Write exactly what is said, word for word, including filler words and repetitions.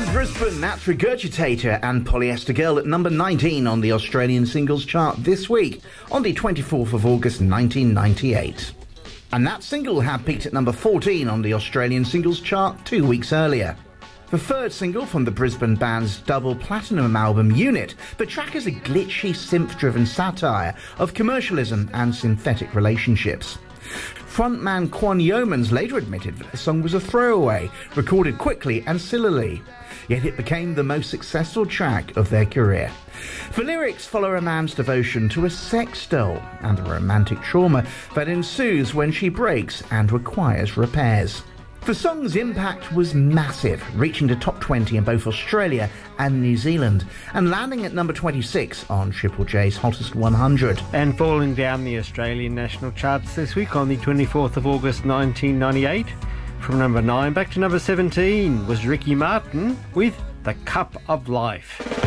Brisbane, that's Regurgitator and Polyester Girl at number nineteen on the Australian singles chart this week, on the twenty-fourth of August nineteen ninety-eight. And that single had peaked at number fourteen on the Australian singles chart two weeks earlier. The third single from the Brisbane band's double platinum album Unit, the track is a glitchy, synth-driven satire of commercialism and synthetic relationships. Frontman Quan Yeomans later admitted that the song was a throwaway, recorded quickly and sillily, yet it became the most successful track of their career. The lyrics follow a man's devotion to a sex doll and the romantic trauma that ensues when she breaks and requires repairs. The song's impact was massive, reaching the top twenty in both Australia and New Zealand, and landing at number twenty-six on Triple J's Hottest one hundred. And falling down the Australian national charts this week on the twenty-fourth of August nineteen ninety-eight, from number nine back to number seventeen was Ricky Martin with The Cup of Life.